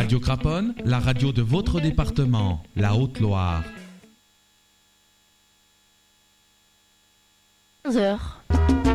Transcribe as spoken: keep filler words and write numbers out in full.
Radio Craponne, la radio de votre département, la Haute-Loire. quinze heures.